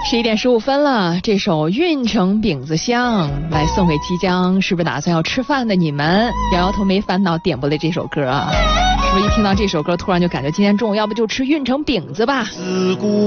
11:15了，这首《运城饼子香》来送给即将是不是打算要吃饭的你们？摇摇头没烦恼，点播了这首歌啊，是不是一听到这首歌，突然就感觉今天中午要不就吃运城饼子吧？ 自古